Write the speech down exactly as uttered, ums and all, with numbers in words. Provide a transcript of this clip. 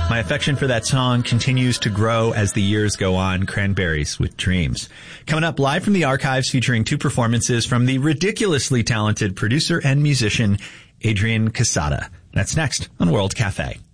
My affection for that song continues to grow as the years go on. Cranberries with Dreams. Coming up live from the archives, featuring two performances from the ridiculously talented producer and musician Adrian Quesada. That's next on World Cafe.